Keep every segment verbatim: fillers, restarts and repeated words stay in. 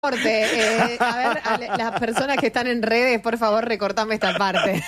Eh, a ver, a las personas que están en redes, por favor, recortame esta parte.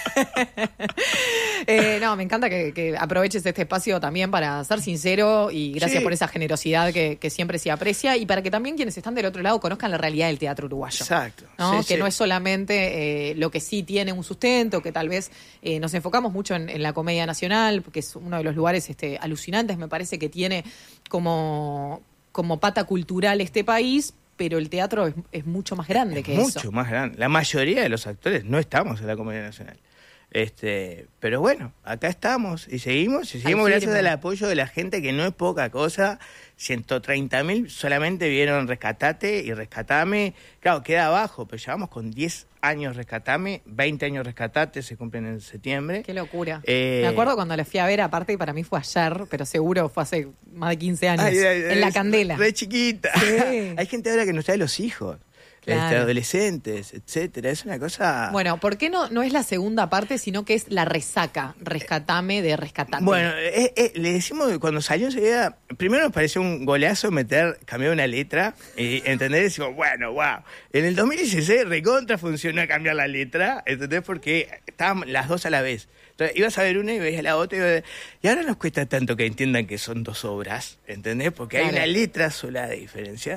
eh, no, me encanta que, que aproveches este espacio también para ser sincero y gracias Sí. por esa generosidad que, que siempre se aprecia y para que también quienes están del otro lado conozcan la realidad del teatro uruguayo. Exacto. ¿No? Sí, que sí. no es solamente eh, lo que sí tiene un sustento, que tal vez eh, nos enfocamos mucho en, en la Comedia Nacional, que es uno de los lugares este, alucinantes, me parece que tiene como, como pata cultural este país, pero el teatro es, es mucho más grande Es que mucho eso. más grande. La mayoría de los actores no estamos en la Comedia Nacional. Este, pero bueno, acá estamos y seguimos, y seguimos Al gracias firme. al apoyo de la gente, que no es poca cosa. ciento treinta mil solamente vieron Rescatate y Rescatame. Claro, queda abajo, pero llevamos con diez años Rescatame, veinte años Rescatate, se cumplen en septiembre. Qué locura. Eh, Me acuerdo cuando la fui a ver, aparte para mí fue ayer, pero seguro fue hace más de quince años, Ay, ay, en La es Candela. Re chiquita. Sí. Hay gente ahora que no sabe los hijos, Claro. este, adolescentes, etcétera. Es una cosa... Bueno, ¿por qué no, no es la segunda parte, sino que es la resaca, Rescatame de Rescatate? Bueno, eh, eh, le decimos que cuando salió enseguida, primero nos pareció un golazo meter, cambiar una letra, y entender, decimos, bueno, wow. En el dos mil dieciséis recontra funcionó cambiar la letra, ¿entendés? Porque estaban las dos a la vez. Entonces ibas a ver una y veías la otra, y, ibas a- y ahora nos cuesta tanto que entiendan que son dos obras, ¿entendés? Porque hay Claro. una letra sola de diferencia.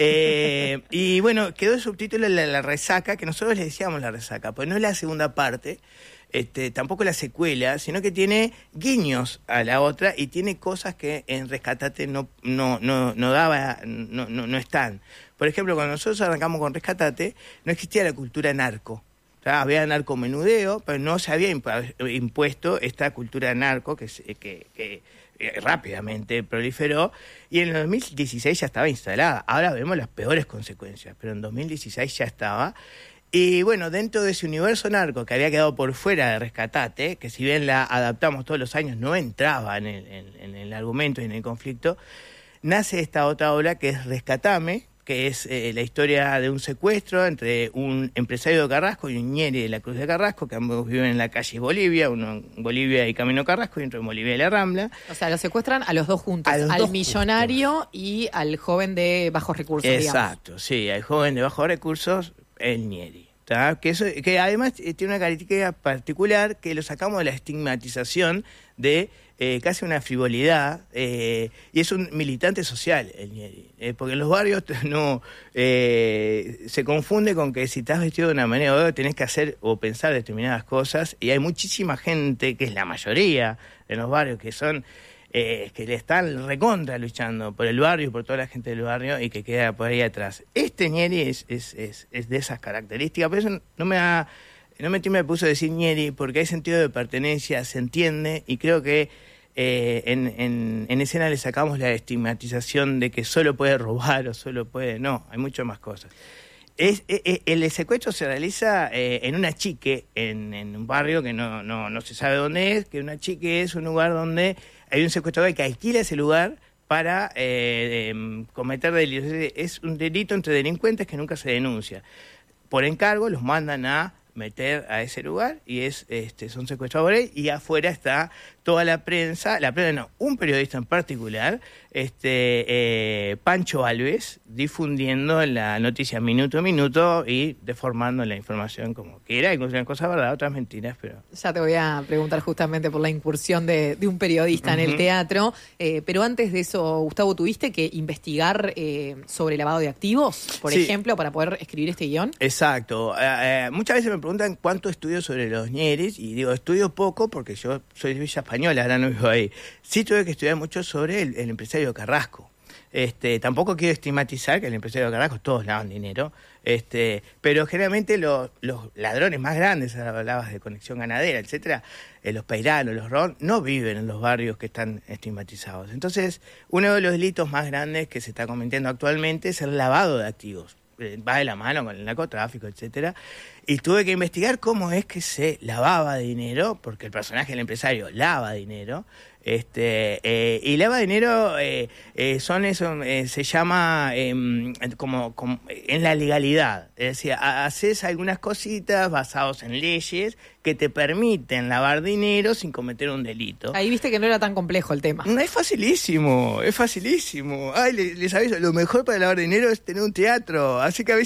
Eh, y bueno, quedó el subtítulo la, la resaca, que nosotros le decíamos la resaca, pues no es la segunda parte. Este, tampoco la secuela, sino que tiene guiños a la otra y tiene cosas que en Rescatate no, no, no, no daba, no, no, no están. Por ejemplo, cuando nosotros arrancamos con Rescatate, no existía la cultura narco. O sea, había narcomenudeo, pero no se había impu- impuesto esta cultura narco que, se- que, que eh, rápidamente proliferó, y en el dos mil dieciséis ya estaba instalada. Ahora vemos las peores consecuencias, pero en dos mil dieciséis ya estaba. Y bueno, dentro de ese universo narco que había quedado por fuera de Rescatate, que si bien la adaptamos todos los años, no entraba en el, en, en el argumento y en el conflicto, nace esta otra obra que es Rescatame, que es eh, la historia de un secuestro entre un empresario de Carrasco y un ñeri de la Cruz de Carrasco, que ambos viven en la calle Bolivia, uno en Bolivia y Camino Carrasco, y otro en Bolivia y La Rambla. O sea, lo secuestran a los dos juntos, A los al dos millonario y al joven de bajos recursos, digamos. Exacto, sí, al joven de bajos recursos, el ñeri. ¿Tá? Que, eso, que además eh, tiene una característica particular, que lo sacamos de la estigmatización de eh, casi una frivolidad, eh, y es un militante social el ñeri, eh, porque en los barrios no eh, se confunde con que si estás vestido de una manera u otra tenés que hacer o pensar determinadas cosas, y hay muchísima gente, que es la mayoría de los barrios, que son eh, que le están recontra luchando por el barrio y por toda la gente del barrio, y que queda por ahí atrás. Este ñeri es, es, es, es de esas características, pero eso no me da, no me, me puso a decir ñeri, porque hay sentido de pertenencia, se entiende, y creo que eh, en, en, en escena le sacamos la estigmatización de que solo puede robar o solo puede... No, hay mucho más cosas. Es, eh, el secuestro se realiza eh, en una chique, en, en un barrio que no, no, no se sabe dónde es, que una chique es un lugar donde hay un secuestrador que alquila ese lugar para eh, eh, cometer delitos. Es un delito entre delincuentes que nunca se denuncia. Por encargo los mandan a meter a ese lugar, y es este son secuestradores, y afuera está toda la prensa, la prensa no, un periodista en particular, este eh, Pancho Alves, difundiendo la noticia minuto a minuto y deformando la información como quiera, incluso una cosa verdad, otras mentiras, pero... Ya te voy a preguntar justamente por la incursión de, de un periodista en el Ujú. teatro, eh, pero antes de eso, Gustavo, ¿tuviste que investigar eh, sobre lavado de activos, por Sí. ejemplo, para poder escribir este guión? Exacto. Eh, eh, muchas veces me preguntan cuánto estudio sobre los ñeris, y digo, estudio poco porque yo soy de Villa Española, ahora no vivo ahí. Sí tuve que estudiar mucho sobre el, el empresario Carrasco. Este, tampoco quiero estigmatizar que el empresario Carrasco todos lavan dinero, este, pero generalmente los, los ladrones más grandes, hablabas de Conexión Ganadera, etcétera, eh, los Peirano, los Ron, no viven en los barrios que están estigmatizados. Entonces, uno de los delitos más grandes que se está cometiendo actualmente es el lavado de activos. Eh, va de la mano con el narcotráfico, etcétera, y tuve que investigar cómo es que se lavaba dinero, porque el personaje del empresario lava dinero, Este, eh, y lavado de dinero eh, eh, son eso, eh, se llama eh, como, como en la legalidad. Es decir, a, haces algunas cositas basadas en leyes que te permiten lavar dinero sin cometer un delito. Ahí viste que no era tan complejo el tema. No, es facilísimo, es facilísimo. Ay, les, les aviso, lo mejor para lavar dinero es tener un teatro. Así que a veces